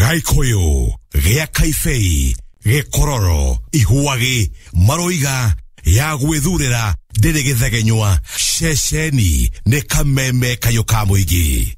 Gaikoyo, Gea Kaifei, Gekororo, Ihuagi, Maroiga, ya gwithurira ndiri githagenywa ceceni ni kameme kayo ka muingi